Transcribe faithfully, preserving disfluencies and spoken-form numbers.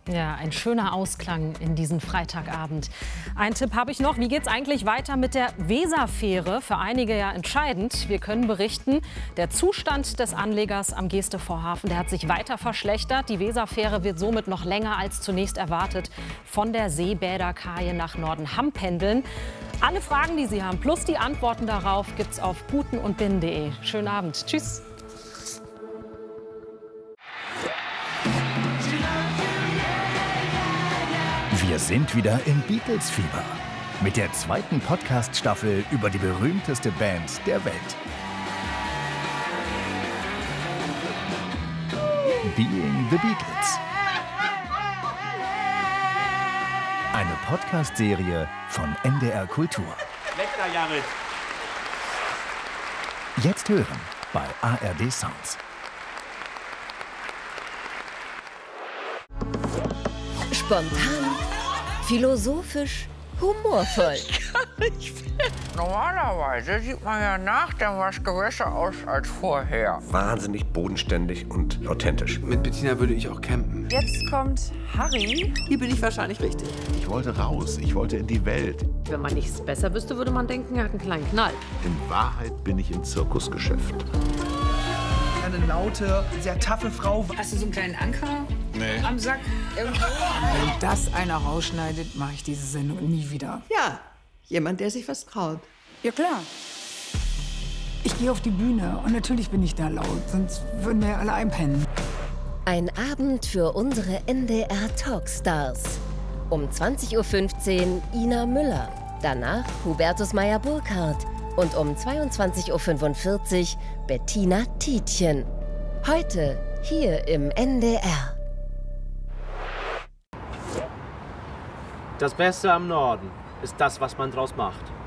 Ja, ein schöner Ausklang in diesen Freitagabend. Ein Tipp habe ich noch. Wie geht es eigentlich weiter mit der Weserfähre? Für einige ja entscheidend. Wir können berichten, der Zustand des Anlegers am Gestevorhafen, der hat sich weiter verschlechtert. Die Weserfähre wird somit noch länger als zunächst erwartet von der Seebäderkaje nach Nordenham pendeln. Alle Fragen, die Sie haben, plus die Antworten darauf, gibt es auf guten und binnen punkt de. Schönen Abend. Tschüss. Wir sind wieder im Beatles-Fieber mit der zweiten Podcast-Staffel über die berühmteste Band der Welt. Being the Beatles. Eine Podcast-Serie von N D R Kultur. Lecker, Jared. Jetzt hören bei A R D Sounds. Spontan, philosophisch, humorvoll. Ich kann nicht mehr. Normalerweise sieht man ja nach dem Waschgang besser aus als vorher. Wahnsinnig bodenständig und authentisch. Mit Bettina würde ich auch campen. Jetzt kommt Harry. Hier bin ich wahrscheinlich richtig. Ich wollte raus, ich wollte in die Welt. Wenn man nichts besser wüsste, würde man denken, er hat einen kleinen Knall. In Wahrheit bin ich im Zirkusgeschäft. Eine laute, sehr taffe Frau. Hast du so einen kleinen Anker Nee. am Sack? Irgendwo? Wenn das einer rausschneidet, mache ich diese Sendung nie wieder. Ja, jemand, der sich was traut. Ja, klar. Ich gehe auf die Bühne und natürlich bin ich da laut, sonst würden wir ja alle einpennen. Ein Abend für unsere N D R Talkstars. Um zwanzig Uhr fünfzehn Ina Müller, danach Hubertus Meyer-Burkhardt und um zweiundzwanzig Uhr fünfundvierzig Bettina Tietjen. Heute hier im N D R. Das Beste am Norden ist das, was man draus macht.